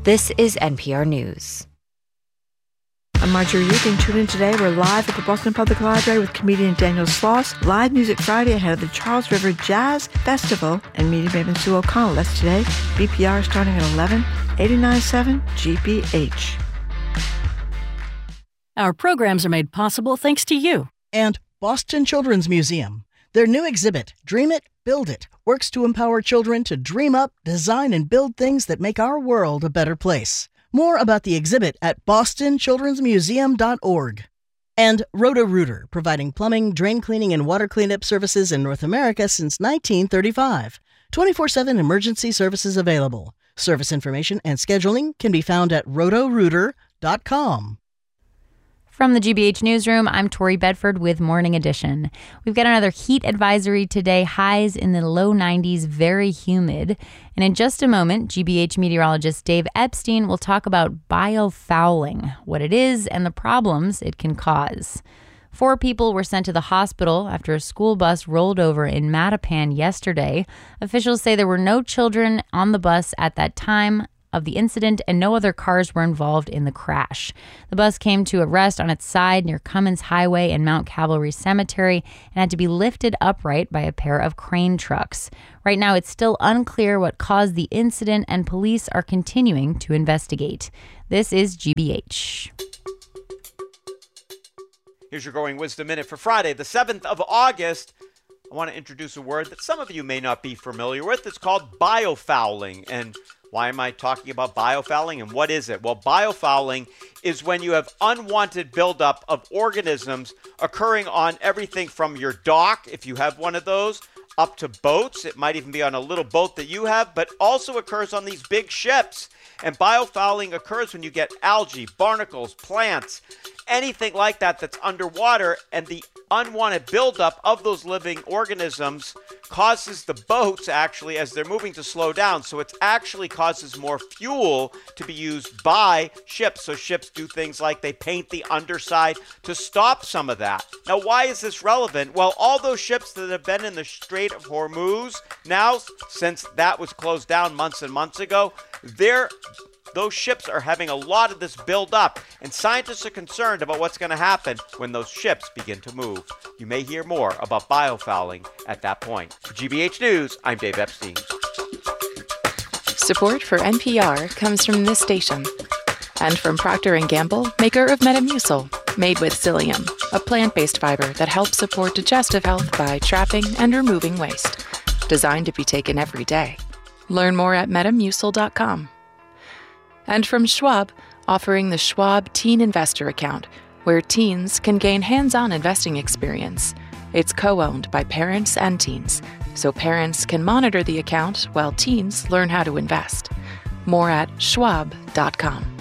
This is NPR News. I'm Marjorie Euth, and tune in today. We're live at the Boston Public Library with comedian Daniel Sloss. Live Music Friday ahead of the Charles River Jazz Festival and meeting Maven Sue O'Connell. That's today. BPR starting at 11, 89.7 GBH. Our programs are made possible thanks to you. And Boston Children's Museum. Their new exhibit, Dream It, Build It, works to empower children to dream up, design, and build things that make our world a better place. More about the exhibit at bostonchildrensmuseum.org. And Roto-Rooter, providing plumbing, drain cleaning, and water cleanup services in North America since 1935. 24/7 emergency services available. Service information and scheduling can be found at rotorooter.com. From the GBH Newsroom, I'm Tori Bedford with Morning Edition. We've got another heat advisory today, highs in the low 90s, very humid. And in just a moment, GBH meteorologist Dave Epstein will talk about biofouling, what it is and the problems it can cause. 4 people were sent to the hospital after a school bus rolled over in Mattapan yesterday. Officials say there were no children on the bus at that time of the incident, and no other cars were involved in the crash. The bus came to a rest on its side near Cummins Highway and Mount Calvary Cemetery and had to be lifted upright by a pair of crane trucks. Right now, it's still unclear what caused the incident, and police are continuing to investigate. This is GBH. Here's your Growing Wisdom Minute for Friday, the 7th of August. I want to introduce a word that some of you may not be familiar with. It's called biofouling. And why am I talking about biofouling, and what is it? Well, biofouling is when you have unwanted buildup of organisms occurring on everything from your dock, if you have one of those, up to boats. It might even be on a little boat that you have, but also occurs on these big ships. And biofouling occurs when you get algae, barnacles, plants, anything like that that's underwater, and the unwanted buildup of those living organisms causes the boats, actually, as they're moving, to slow down. So it actually causes more fuel to be used by ships. So ships do things like they paint the underside to stop some of that. Now, why is this relevant? Well, all those ships that have been in the Strait of Hormuz now, since that was closed down months and months ago, those ships are having a lot of this build up, and scientists are concerned about what's going to happen when those ships begin to move. You may hear more about biofouling at that point. For GBH News, I'm Dave Epstein. Support for NPR comes from this station and from Procter & Gamble, maker of Metamucil, made with psyllium, a plant-based fiber that helps support digestive health by trapping and removing waste. Designed to be taken every day. Learn more at metamucil.com. And from Schwab, offering the Schwab Teen Investor Account, where teens can gain hands-on investing experience. It's co-owned by parents and teens, so parents can monitor the account while teens learn how to invest. More at schwab.com.